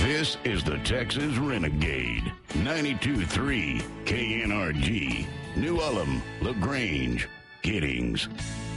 This is the Texas Renegade. 92.3 KNRG. New Ulm, LaGrange, Giddings.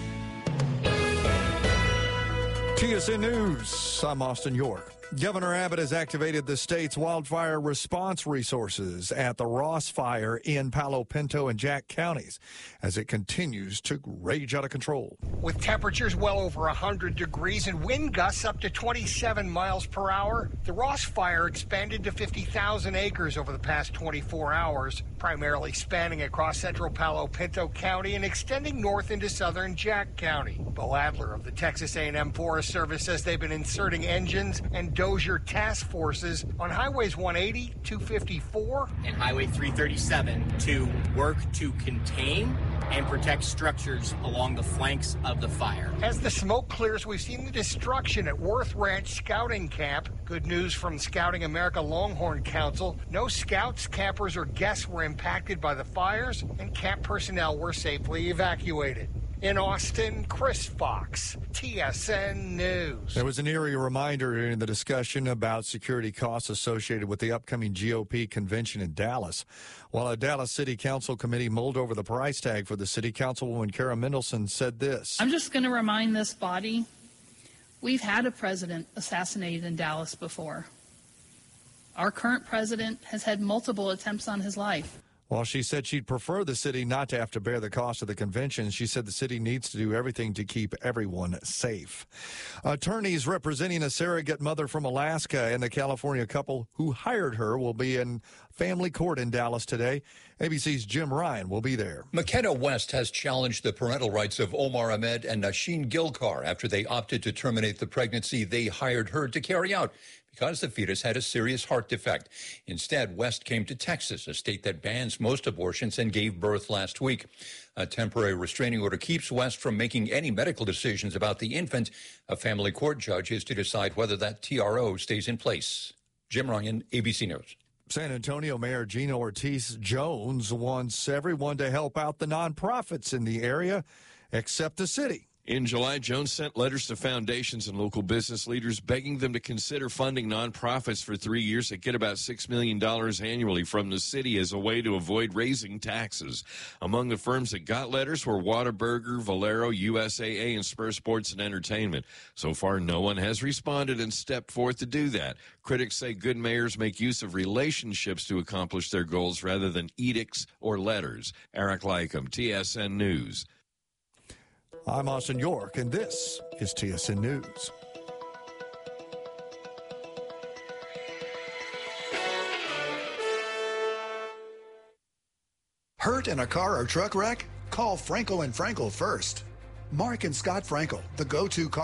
TSN News, I'm Austin York. Governor Abbott has activated the state's wildfire response resources at the Ross Fire in Palo Pinto and Jack counties as it continues to rage out of control. With temperatures well over 100 degrees and wind gusts up to 27 miles per hour, the Ross Fire expanded to 50,000 acres over the past 24 hours, primarily spanning across central Palo Pinto County and extending north into southern Jack County. Bo Adler of the Texas A&M Forest Service says they've been inserting engines and Dozier task forces on highways 180, 254, and Highway 337 to work to contain and protect structures along the flanks of the fire. As the smoke clears, we've seen the destruction at Worth Ranch Scouting Camp. Good news from Scouting America Longhorn Council. No scouts, campers, or guests were impacted by the fires, and camp personnel were safely evacuated. In Austin, Chris Fox, TSN News. There was an eerie reminder during the discussion about security costs associated with the upcoming GOP convention in Dallas. While a Dallas City Council committee mulled over the price tag for the city, Councilwoman Kara Mendelson said this. I'm just going to remind this body, we've had a president assassinated in Dallas before. Our current president has had multiple attempts on his life. While she said she'd prefer the city not to have to bear the cost of the convention, she said the city needs to do everything to keep everyone safe. Attorneys representing a surrogate mother from Alaska and the California couple who hired her will be in family court in Dallas today. ABC's Jim Ryan will be there. McKenna West has challenged the parental rights of Omar Ahmed and Nasheen Gilkar after they opted to terminate the pregnancy they hired her to carry out because the fetus had a serious heart defect. Instead, West came to Texas, a state that bans most abortions, and gave birth last week. A temporary restraining order keeps West from making any medical decisions about the infant. A family court judge is to decide whether that TRO stays in place. Jim Ryan, ABC News. San Antonio Mayor Gina Ortiz Jones wants everyone to help out the nonprofits in the area except the city. In July, Jones sent letters to foundations and local business leaders begging them to consider funding nonprofits for 3 years that get about $6 million annually from the city as a way to avoid raising taxes. Among the firms that got letters were Whataburger, Valero, USAA, and Spur Sports and Entertainment. So far, no one has responded and stepped forth to do that. Critics say good mayors make use of relationships to accomplish their goals rather than edicts or letters. Eric Lycum, TSN News. I'm Austin York, and this is TSN News. Hurt in a car or truck wreck? Call Frankel and Frankel first. Mark and Scott Frankel, the go-to car